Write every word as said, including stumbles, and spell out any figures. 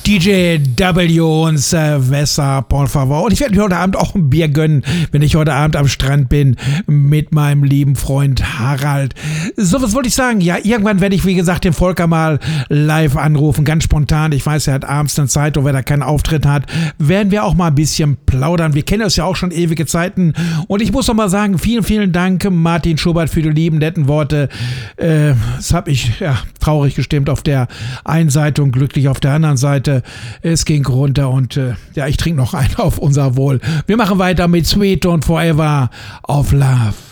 D J W und Silvester, por favor. Und ich werde mir heute Abend auch ein Bier gönnen, wenn ich heute Abend am Strand bin mit meinem lieben Freund Harald. So, was wollte ich sagen? Ja, irgendwann werde ich, wie gesagt, den Volker mal live anrufen, ganz spontan. Ich weiß, er hat abends eine Zeit, wo er da keinen Auftritt hat. Werden wir auch mal ein bisschen plaudern. Wir kennen uns ja auch schon ewige Zeiten. Und ich muss noch mal sagen, vielen, vielen Dank, Martin Schubert, für die lieben, netten Worte. Äh, das habe ich ja traurig gestimmt auf der einen Seite und glücklich auf der anderen Seite. Es ging runter und äh, ja, ich trinke noch einen auf unser Wohl. Wir machen weiter mit Sweet und Forever of Love.